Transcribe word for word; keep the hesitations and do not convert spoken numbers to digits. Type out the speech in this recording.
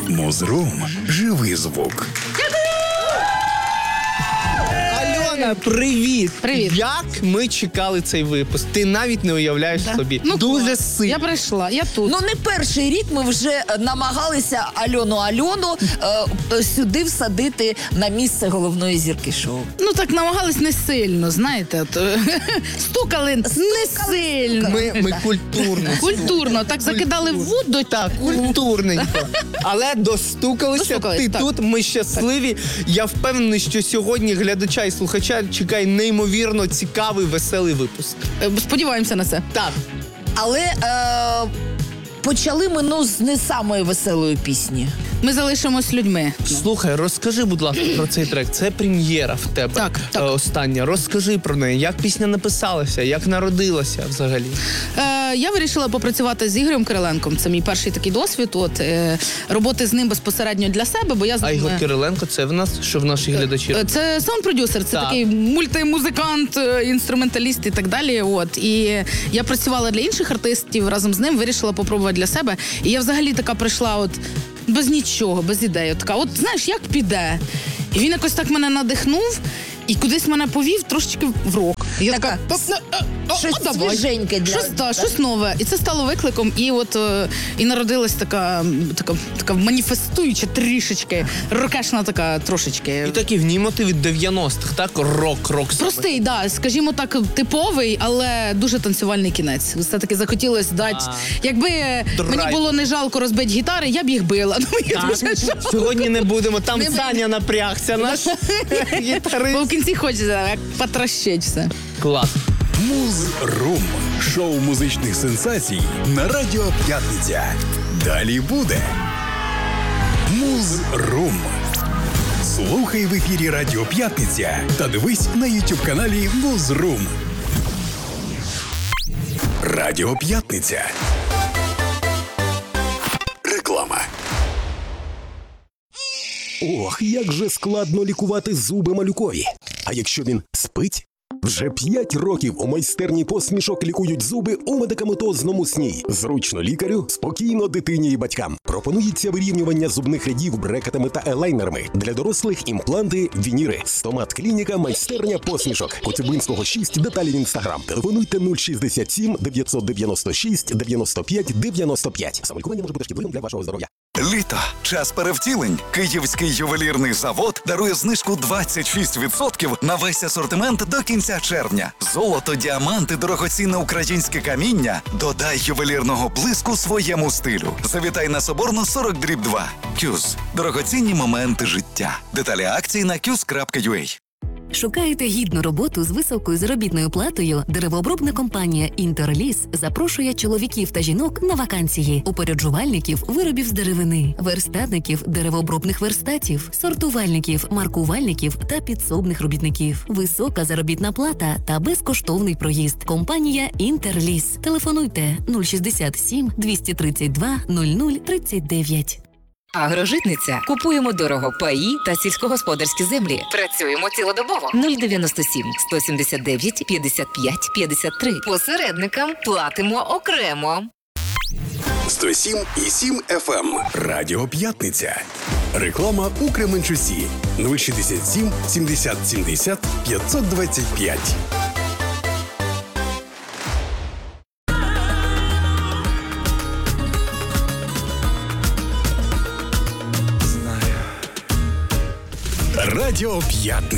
Музрум. Живий звук. Альона, привіт! Привіт. Як ми чекали цей випуск? Ти навіть не уявляєш Да. собі. Ну, Дуже клас. сильно. Я прийшла, я тут. Ну, не перший рік ми вже намагалися Альону Альону е, сюди всадити на місце головної зірки шоу. Ну так намагались не сильно, знаєте. От, е, стукали не сильно. Ми, ми культурно. Культурно, так закидали в воду. Так, культурненько. Але достукалися, Достукались, ти так. тут, ми щасливі. Я впевнений, що сьогодні глядача і слухача чекає неймовірно цікавий, веселий випуск. Е, Сподіваємося на це. Так. Але е, почали ми ну, з не самої веселої пісні. Ми залишимось людьми. Слухай, розкажи, будь ласка, про цей трек. Це прем'єра в тебе. Так, так. е, Остання. Розкажи про неї. Як пісня написалася, як народилася взагалі? Е, я вирішила попрацювати з Ігорем Кириленком. Це мій перший такий досвід. От, е, роботи з ним безпосередньо для себе, бо я з А ним... Ігор Кириленко, це в нас, що в нашій глядачі? Е, Це саунд-продюсер, це Так. такий мультимузикант, е, інструменталіст і так далі. От. І я працювала для інших артистів, разом з ним вирішила попробувати для себе. І я взагалі така прийшла от без нічого, без ідеї. От така, от знаєш, як піде? І він якось так мене надихнув і кудись мене повів трошечки в рок. І я Така, така, «Та, а, а, щось а, давай». свіженьке для- Щось, та, щось нове. І це стало викликом. І от е, і народилась така, така, така маніфестуюча трішечки, рокешна така трошечки. І такий в ній мотив від дев'яностих, так? Рок, рок. саме. Простий, да, скажімо так, типовий, але дуже танцювальний кінець. Все-таки захотілося дати. А. Якби Драйв. мені було не жалко розбити гітари, я б їх била. Ну, мені Так. дуже жалко. Сьогодні не будемо. Там Не Саня напрягся, наш Бо гітарист. в кінці хочеться як потрощить все. Клас. Музрум. Шоу музичних сенсацій на Радіо П'ятниця. Далі буде. Музрум. Слухай в ефірі Радіо П'ятниця та дивись на ютуб-каналі Музрум. Радіо П'ятниця. Реклама. Ох, як же складно лікувати зуби малюкові. А якщо він спить? Вже п'ять років у майстерні посмішок лікують зуби у медикаментозному сні. Зручно лікарю, спокійно дитині і батькам. Пропонується вирівнювання зубних рядів брекетами та елайнерами. Для дорослих імпланти, вініри. Стомат-клініка, майстерня посмішок. Коцюбинського шість, деталі в інстаграм. Телефонуйте нуль шістдесят сім дев'ятсот дев'яносто шість дев'яносто п'ять дев'яносто п'ять. Самолікування може бути шкідливим для вашого здоров'я. Літо. Час перевтілень. Київський ювелірний завод дарує знижку двадцять шість відсотків на весь асортимент до кінця червня. Золото, діаманти, дорогоцінне українське каміння. Додай ювелірного блиску своєму стилю. Завітай на Соборну сорок дріб два. Кюз. Дорогоцінні моменти життя. Деталі акцій на кюз крапка ю а. Шукаєте гідну роботу з високою заробітною платою? Деревообробна компанія «Інтерліс» запрошує чоловіків та жінок на вакансії, упоряджувальників виробів з деревини, верстатників деревообробних верстатів, сортувальників, маркувальників та підсобних робітників. Висока заробітна плата та безкоштовний проїзд. Компанія «Інтерліс». Телефонуйте нуль шістдесят сім двісті тридцять два нуль нуль тридцять дев'ять. Агрожитниця. Купуємо дорого паї та сільськогосподарські землі. Працюємо цілодобово. нуль дев'яносто сім сто сімдесят дев'ять п'ятдесят п'ять п'ятдесят три. Посередникам платимо окремо. сто сім і сім еф ем. Радіо П'ятниця. Реклама у Кременчусі. нуль шістдесят сім сімдесят сімдесят п'ятсот двадцять п'ять. Радіо П'ятниця.